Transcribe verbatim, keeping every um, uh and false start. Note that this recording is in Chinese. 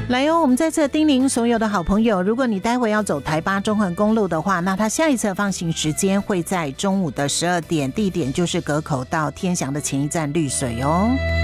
来哦，我们在这叮咛所有的好朋友，如果你待会要走台八中横公路的话，那它下一次的放行时间会在中午的十二点，地点就是隔口到天祥的前一站绿水哦。